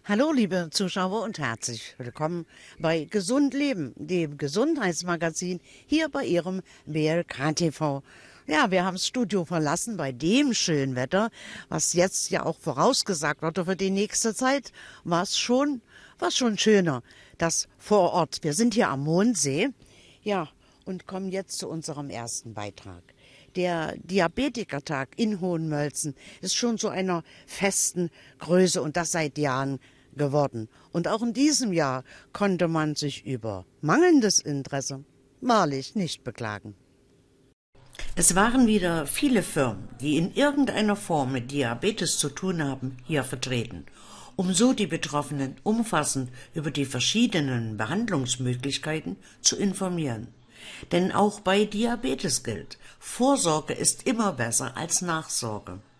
Hallo, liebe Zuschauer und herzlich willkommen bei Gesund Leben, dem Gesundheitsmagazin hier bei Ihrem BLK TV. Ja, wir haben das Studio verlassen bei dem schönen Wetter, was jetzt ja auch vorausgesagt wurde für die nächste Zeit, war schon schöner, das vor Ort. Wir sind hier am Mondsee, ja, und kommen jetzt zu unserem ersten Beitrag. Der Diabetikertag in Hohenmölzen ist schon zu einer festen Größe und das seit Jahren geworden. Und auch in diesem Jahr konnte man sich über mangelndes Interesse wahrlich nicht beklagen. Es waren wieder viele Firmen, die in irgendeiner Form mit Diabetes zu tun haben, hier vertreten, um so die Betroffenen umfassend über die verschiedenen Behandlungsmöglichkeiten zu informieren. Denn auch bei Diabetes gilt, Vorsorge ist immer besser als Nachsorge.